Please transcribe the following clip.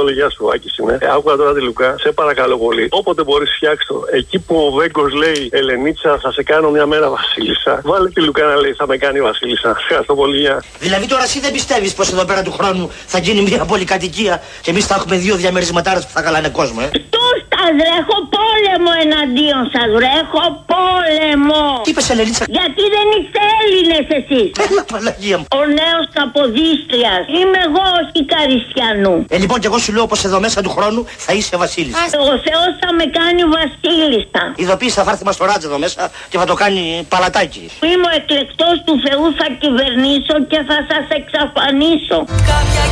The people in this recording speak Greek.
Αποστόλη, γεια σου, Άκης είμαι. Άκουγα τώρα τη Λουκά, σε παρακαλώ πολύ. Όποτε μπορείς φτιάξω το. Εκεί που ο Βέγκος λέει Ελενίτσα, θα σε κάνω μια μέρα Βασίλισσα. Βάλε τη Λουκά να λέει θα με κάνει Βασίλισσα. Ευχαριστώ πολύ, γεια. Δηλαδή τώρα εσύ δεν πιστεύεις πως εδώ πέρα του χρόνου θα γίνει μια πολυκατοικία και εμείς θα έχουμε 2 διαμερισματάρες που θα καλάνε κόσμο, Έχω πόλεμο εναντίον σας, έχω πόλεμο. Τι είπες, Ελενίτσα? Γιατί δεν είστε Έλληνες εσείς? Παναγία μου. Ο νέος Καποδίστριας. Είμαι εγώ, όχι Καριστιανού. Λοιπόν, και εγώ σου λέω πως εδώ μέσα του χρόνου θα είσαι Βασίλισσα. Ο Θεός θα με κάνει Βασίλισσα. Ειδοποίησα θα έρθει μας το Ράτζ εδώ μέσα και θα το κάνει παλατάκι. Είμαι ο εκλεκτός του Θεού, θα κυβερνήσω και θα σας εξαφανίσω.